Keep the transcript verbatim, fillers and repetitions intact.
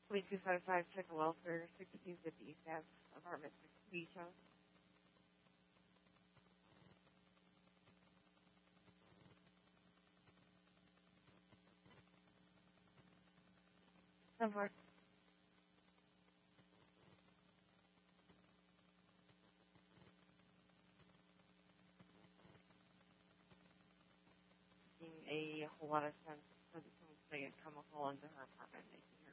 Please two five five, check the welfare, sixteen fifty East Ave, apartment six, Beach House. Somewhere. Making a whole lot of sense for someone's putting a chemical into her apartment, making